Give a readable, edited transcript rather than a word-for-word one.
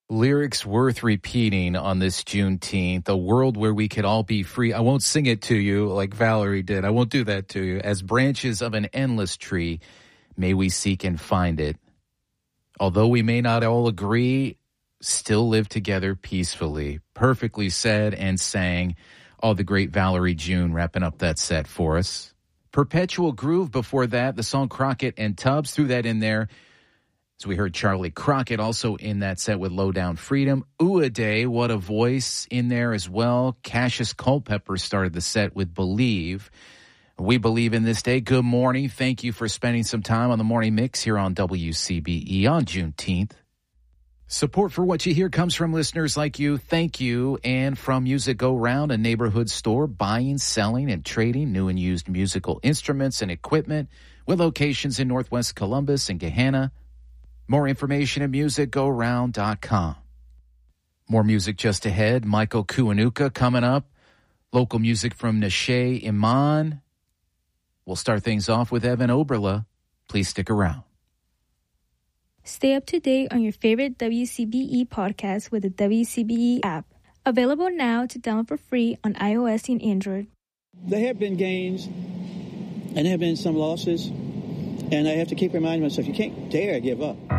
Lyrics worth repeating on this Juneteenth, a world where we could all be free. I won't sing it to you like Valerie did. I won't do that to you. As branches of an endless tree, may we seek and find it. Although we may not all agree, still live together peacefully. Perfectly said and sang. Oh, the great Valerie June wrapping up that set for us. Perpetual Groove before that, the song Crockett and Tubbs, threw that in there. So we heard Charlie Crockett also in that set with Low Down Freedom. Day, what a voice in there as well. Cassius Culpepper started the set with Believe. We believe in this day. Good morning. Thank you for spending some time on the Morning Mix here on WCBE on Juneteenth. Support for what you hear comes from listeners like you. Thank you. And from Music Go Round, a neighborhood store buying, selling, and trading new and used musical instruments and equipment with locations in Northwest Columbus and Gahanna. More information at musicgoround.com. More music just ahead. Michael Kiwanuka coming up. Local music from Nashe Iman. We'll start things off with Evan Oberla. Please stick around. Stay up to date on your favorite WCBE podcast with the WCBE app. Available now to download for free on iOS and Android. There have been gains and there have been some losses. And I have to keep reminding myself, you can't dare give up.